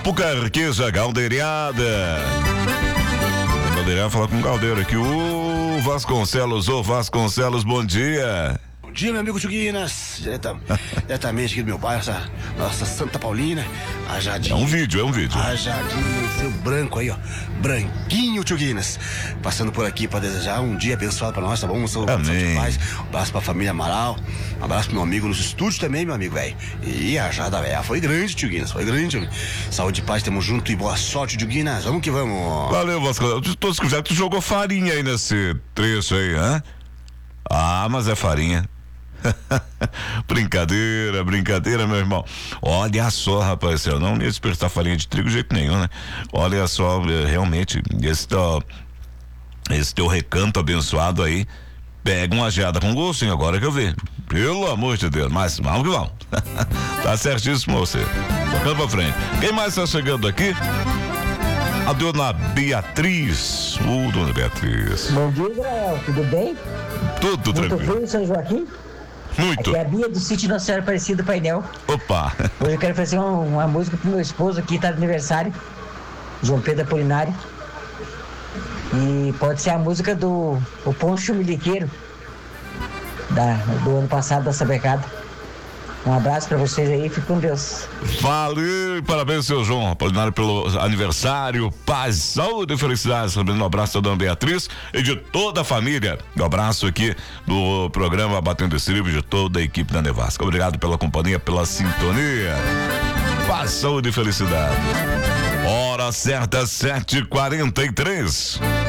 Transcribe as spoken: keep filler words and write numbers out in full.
Pucarqueja Galdeirada. Galdeirada fala com o Galdeiro aqui. Ô Vasconcelos, ô Vasconcelos, bom dia. Bom dia, meu amigo Tchuguinas. Direta, diretamente aqui do meu bairro, essa nossa Santa Paulina, a Jardim. É um vídeo, é um vídeo. A Jardim, seu branco aí, ó. Branquinho, Tchuguinas. Passando por aqui pra desejar um dia abençoado pra nós, tá bom? Um saúde de paz. Um abraço pra família Amaral. Um abraço pro meu amigo nos estúdios também, meu amigo, velho. E a Jada, velho, foi grande, Tchuguinas. Foi grande, saúde e paz, tamo junto e boa sorte, Tchuguinas. Vamos que vamos. Valeu, Vasconcelos. Todos que tu jogou farinha aí nesse trecho aí, hã? Ah, mas é farinha. Brincadeira, brincadeira, meu irmão. Olha só, rapaz, eu não ia despertar farinha de trigo de jeito nenhum, né? Olha só, realmente, esse teu, esse teu recanto abençoado aí, pega uma geada com gosto, hein? Agora que eu vi. Pelo amor de Deus, mas vamos que vamos. Tá certíssimo você. Tocando pra frente. Quem mais tá chegando aqui? A dona Beatriz. Ô, dona Beatriz. Bom dia, Israel. Tudo bem? Tudo Muito tranquilo. frio, São Joaquim? Muito. Aqui é a Bia do sítio Nossa Senhora Aparecida do Painel. Opa. Hoje eu quero fazer uma, uma música pro meu esposo aqui, tá de aniversário. João Pedro Apolinário. E pode ser a música do o Poncho Miliqueiro, da, do ano passado, da Sabecada. Um abraço pra vocês aí, fique com Deus. Valeu, parabéns, seu João Apolinário, pelo aniversário. Paz, saúde e felicidade. Também um abraço da dona Beatriz e de toda a família. Um abraço aqui do programa Batendo Estribo, de toda a equipe da Nevasca. Obrigado pela companhia, pela sintonia. Paz, saúde e felicidade. Hora certa, sete e quarenta e três.